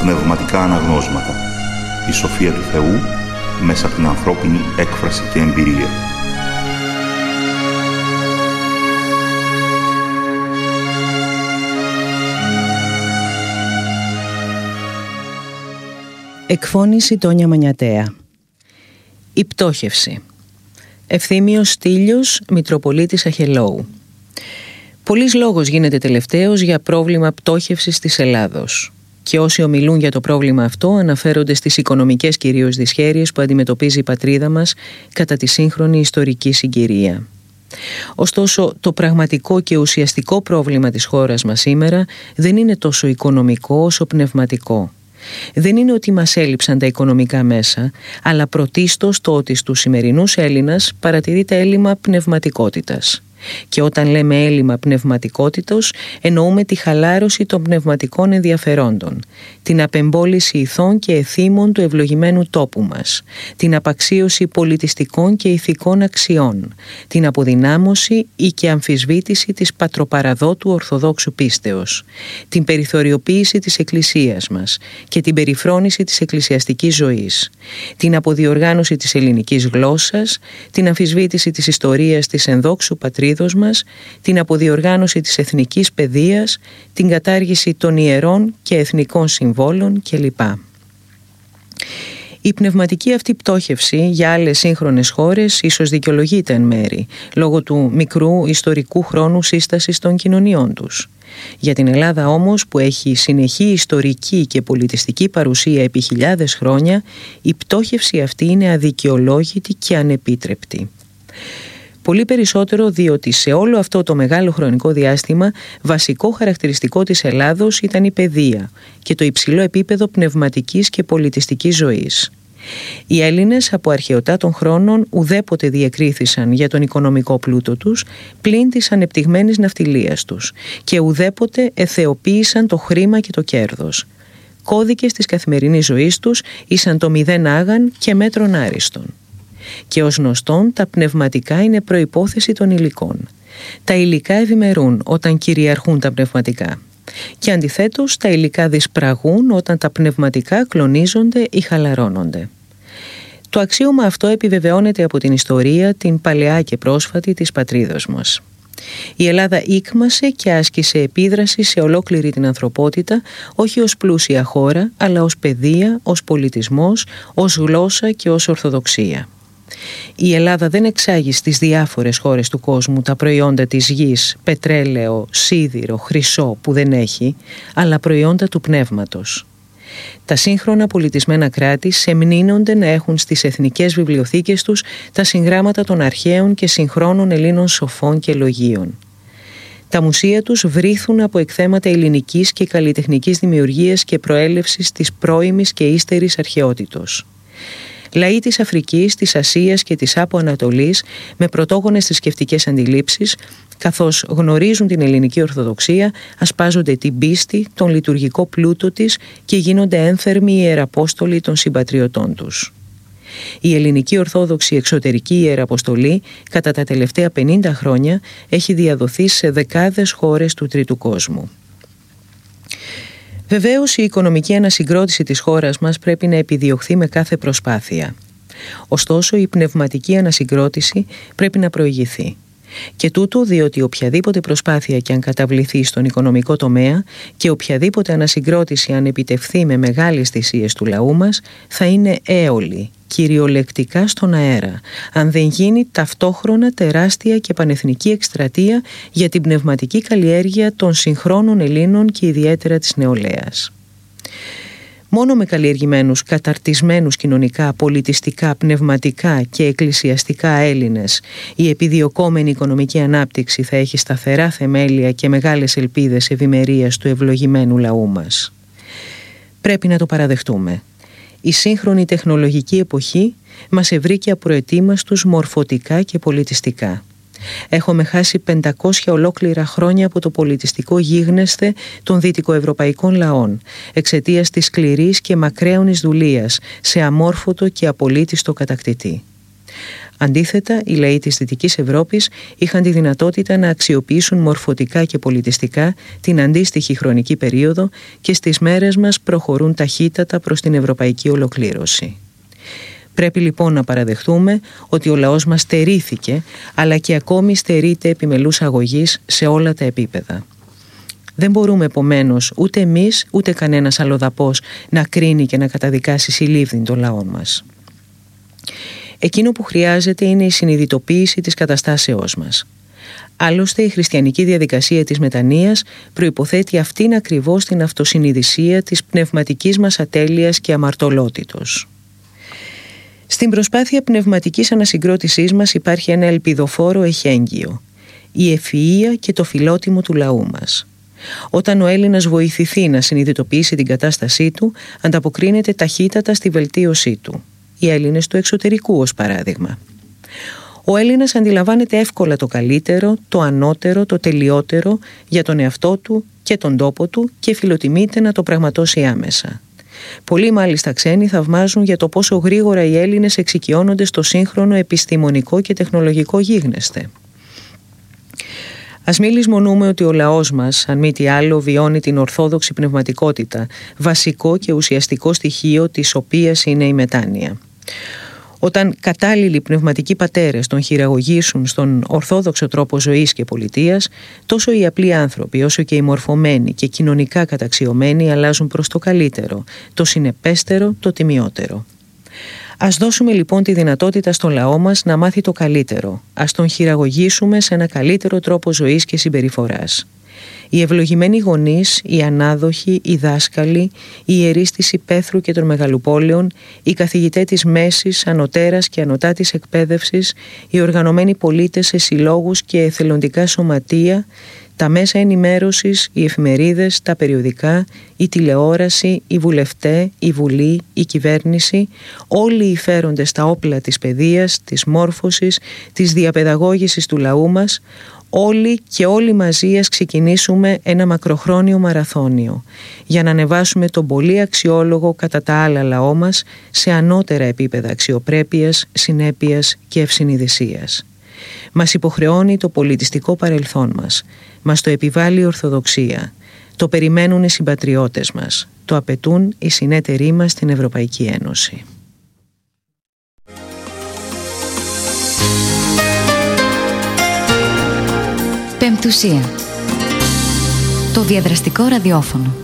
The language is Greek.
πνευματικά αναγνώσματα. Η σοφία του Θεού μέσα από την ανθρώπινη έκφραση και εμπειρία. Εκφώνηση Τόνια Μανιατέα. Η πτώχευση. Ευθύμιος Στήλιος, Μητροπολίτης Αχελώου. Πολύς λόγος γίνεται τελευταίος για πρόβλημα πτώχευσης της Ελλάδος. Και όσοι ομιλούν για το πρόβλημα αυτό αναφέρονται στις οικονομικές κυρίως δυσχέρειες που αντιμετωπίζει η πατρίδα μας κατά τη σύγχρονη ιστορική συγκυρία. Ωστόσο, το πραγματικό και ουσιαστικό πρόβλημα της χώρας μας σήμερα δεν είναι τόσο οικονομικό όσο πνευματικό. Δεν είναι ότι μας έλειψαν τα οικονομικά μέσα, αλλά πρωτίστως το ότι στους σημερινούς Έλληνας παρατηρείται έλλειμμα πνευματικότητας. Και όταν λέμε έλλειμμα πνευματικότητος, εννοούμε τη χαλάρωση των πνευματικών ενδιαφερόντων, την απεμπόληση ηθών και εθήμων του ευλογημένου τόπου μας, την απαξίωση πολιτιστικών και ηθικών αξιών, την αποδυνάμωση ή και αμφισβήτηση της πατροπαραδότου ορθοδόξου πίστεως, την περιθωριοποίηση της Εκκλησίας μας και την περιφρόνηση της εκκλησιαστικής ζωής, την αποδιοργάνωση της ελληνικής γλώσσας, την αμφισβήτηση της ιστορίας της ενδόξου πατρίδος μας, την αποδιοργάνωση της εθνικής παιδείας, την κατάργηση των ιερών και εθνικών συμβόλων κλπ. Η πνευματική αυτή πτώχευση για άλλες σύγχρονες χώρες ίσως δικαιολογείται εν μέρη, λόγω του μικρού ιστορικού χρόνου σύστασης των κοινωνιών τους. Για την Ελλάδα όμως, που έχει συνεχή ιστορική και πολιτιστική παρουσία επί χιλιάδες χρόνια, η πτώχευση αυτή είναι αδικαιολόγητη και ανεπίτρεπτη. Πολύ περισσότερο διότι σε όλο αυτό το μεγάλο χρονικό διάστημα βασικό χαρακτηριστικό της Ελλάδος ήταν η παιδεία και το υψηλό επίπεδο πνευματικής και πολιτιστικής ζωής. Οι Έλληνες από αρχαιοτά των χρόνων ουδέποτε διεκρίθησαν για τον οικονομικό πλούτο τους πλην της ανεπτυγμένης ναυτιλίας τους και ουδέποτε εθεοποίησαν το χρήμα και το κέρδος. Κώδικες της καθημερινής ζωής τους ήσαν το μηδέν άγαν και μέτρον άριστον. Και ως γνωστόν τα πνευματικά είναι προϋπόθεση των υλικών. Τα υλικά ευημερούν όταν κυριαρχούν τα πνευματικά. Και αντιθέτως τα υλικά δυσπραγούν όταν τα πνευματικά κλονίζονται ή χαλαρώνονται. Το αξίωμα αυτό επιβεβαιώνεται από την ιστορία, την παλαιά και πρόσφατη της πατρίδος μας. Η Ελλάδα ήκμασε και άσκησε επίδραση σε ολόκληρη την ανθρωπότητα, όχι ως πλούσια χώρα, αλλά ως παιδεία, ως πολιτισμός, ως γλώσσα και ως ορθοδοξία. Η Ελλάδα δεν εξάγει στις διάφορες χώρες του κόσμου τα προϊόντα της γης, πετρέλαιο, σίδηρο, χρυσό που δεν έχει, αλλά προϊόντα του πνεύματος. Τα σύγχρονα πολιτισμένα κράτη σεμνύνονται να έχουν στις εθνικές βιβλιοθήκες τους τα συγγράμματα των αρχαίων και συγχρόνων Ελλήνων σοφών και λογίων. Τα μουσεία τους βρήθουν από εκθέματα ελληνικής και καλλιτεχνικής δημιουργίας και προέλευσης της πρώιμης και ύστερης αρχαιότητος. Λαοί της Αφρικής, της Ασίας και της Άπο Ανατολής με πρωτόγονες θρησκευτικές αντιλήψεις, καθώς γνωρίζουν την ελληνική Ορθοδοξία, ασπάζονται την πίστη, τον λειτουργικό πλούτο της και γίνονται ένθερμοι ιεραπόστολοι των συμπατριωτών τους. Η ελληνική Ορθόδοξη εξωτερική ιεραποστολή κατά τα τελευταία 50 χρόνια έχει διαδοθεί σε δεκάδες χώρες του τρίτου κόσμου. Βεβαίως, η οικονομική ανασυγκρότηση της χώρας μας πρέπει να επιδιωχθεί με κάθε προσπάθεια. Ωστόσο, η πνευματική ανασυγκρότηση πρέπει να προηγηθεί. Και τούτο διότι οποιαδήποτε προσπάθεια και αν καταβληθεί στον οικονομικό τομέα και οποιαδήποτε ανασυγκρότηση αν επιτευχθεί με μεγάλες θυσίες του λαού μας θα είναι έολη, κυριολεκτικά στον αέρα, αν δεν γίνει ταυτόχρονα τεράστια και πανεθνική εκστρατεία για την πνευματική καλλιέργεια των συγχρόνων Ελλήνων και ιδιαίτερα της νεολαίας. Μόνο με καλλιεργημένους, καταρτισμένους κοινωνικά, πολιτιστικά, πνευματικά και εκκλησιαστικά Έλληνες η επιδιωκόμενη οικονομική ανάπτυξη θα έχει σταθερά θεμέλια και μεγάλες ελπίδες ευημερίας του ευλογημένου λαού μας. Πρέπει να το παραδεχτούμε. Η σύγχρονη τεχνολογική εποχή μας ευρήκε απροετοίμαστους μορφωτικά και πολιτιστικά. Έχουμε χάσει 500 ολόκληρα χρόνια από το πολιτιστικό γίγνεσθε των δυτικοευρωπαϊκών λαών, εξαιτίας της σκληρής και μακραίωνης δουλείας σε αμόρφωτο και απολύτιστο κατακτητή. Αντίθετα, οι λαοί της Δυτικής Ευρώπης είχαν τη δυνατότητα να αξιοποιήσουν μορφωτικά και πολιτιστικά την αντίστοιχη χρονική περίοδο και στις μέρες μας προχωρούν ταχύτατα προς την ευρωπαϊκή ολοκλήρωση. Πρέπει λοιπόν να παραδεχτούμε ότι ο λαός μας στερήθηκε, αλλά και ακόμη στερείται επιμελούς αγωγής σε όλα τα επίπεδα. Δεν μπορούμε επομένως ούτε εμείς ούτε κανένας αλλοδαπός να κρίνει και να καταδικάσει συλλήβδιν το λαό μας. Εκείνο που χρειάζεται είναι η συνειδητοποίηση της καταστάσεώς μας. Άλλωστε, η χριστιανική διαδικασία της μετανοίας προϋποθέτει αυτήν ακριβώς την αυτοσυνειδησία της πνευματικής μας ατέλειας και αμαρτωλότητος. Στην προσπάθεια πνευματικής ανασυγκρότησής μας υπάρχει ένα ελπιδοφόρο εχέγγυο, η ευφυΐα και το φιλότιμο του λαού μας. Όταν ο Έλληνας βοηθηθεί να συνειδητοποιήσει την κατάστασή του, ανταποκρίνεται ταχύτατα στη βελτίωσή του. Οι Έλληνες του εξωτερικού ως παράδειγμα. Ο Έλληνας αντιλαμβάνεται εύκολα το καλύτερο, το ανώτερο, το τελειότερο για τον εαυτό του και τον τόπο του και φιλοτιμείται να το πραγματώσει άμεσα. Πολλοί μάλιστα ξένοι θαυμάζουν για το πόσο γρήγορα οι Έλληνες εξοικειώνονται στο σύγχρονο επιστημονικό και τεχνολογικό γίγνεσθε. Ας μην λησμονούμε ότι ο λαός μας, αν μη τι άλλο, βιώνει την ορθόδοξη πνευματικότητα, βασικό και ουσιαστικό στοιχείο της οποίας είναι η μετάνοια. Όταν κατάλληλοι πνευματικοί πατέρες τον χειραγωγήσουν στον ορθόδοξο τρόπο ζωής και πολιτείας, τόσο οι απλοί άνθρωποι όσο και οι μορφωμένοι και κοινωνικά καταξιωμένοι αλλάζουν προς το καλύτερο, το συνεπέστερο, το τιμιότερο. Ας δώσουμε λοιπόν τη δυνατότητα στον λαό μας να μάθει το καλύτερο. Ας τον χειραγωγήσουμε σε ένα καλύτερο τρόπο ζωής και συμπεριφοράς. Οι ευλογημένοι γονείς, οι ανάδοχοι, οι δάσκαλοι, οι ιερείς της υπαίθρου και των μεγαλοπόλεων, οι καθηγητές της μέσης, ανωτέρας και ανωτά της εκπαίδευσης, οι οργανωμένοι πολίτες σε συλλόγους και εθελοντικά σωματεία, τα μέσα ενημέρωσης, οι εφημερίδες, τα περιοδικά, η τηλεόραση, οι βουλευτές, η Βουλή, η κυβέρνηση, όλοι οι φέροντες στα όπλα της παιδείας, της μόρφωσης, της διαπαιδαγώγησης του λαού μας, όλοι και όλοι μαζί ας ξεκινήσουμε ένα μακροχρόνιο μαραθώνιο για να ανεβάσουμε τον πολύ αξιόλογο κατά τα άλλα λαό μας σε ανώτερα επίπεδα αξιοπρέπειας, συνέπειας και ευσυνειδησίας. Μας υποχρεώνει το πολιτιστικό παρελθόν μας, μας το επιβάλλει η Ορθοδοξία, το περιμένουν οι συμπατριώτες μας, το απαιτούν οι συνέτεροι μας στην Ευρωπαϊκή Ένωση. Πεμπτουσία. Το διαδραστικό ραδιόφωνο.